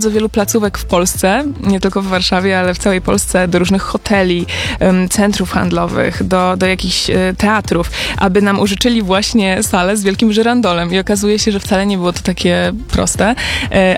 bardzo wielu placówek w Polsce, nie tylko w Warszawie, ale w całej Polsce, do różnych hoteli, centrów handlowych, do jakichś teatrów, aby nam użyczyli właśnie salę z wielkim żyrandolem. I okazuje się, że wcale nie było to takie proste,